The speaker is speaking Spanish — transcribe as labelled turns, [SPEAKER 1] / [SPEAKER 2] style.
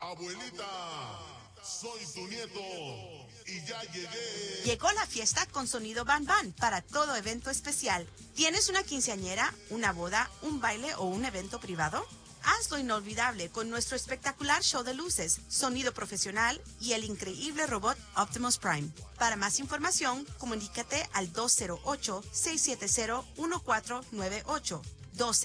[SPEAKER 1] Abuelita, soy tu nieto y ya llegué.
[SPEAKER 2] Llegó la fiesta con sonido Ban Ban para todo evento especial. ¿Tienes una quinceañera, una boda, un baile o un evento privado? Hazlo inolvidable con nuestro espectacular show de luces, sonido profesional y el increíble robot Optimus Prime. Para más información, comunícate al 208-670-1498.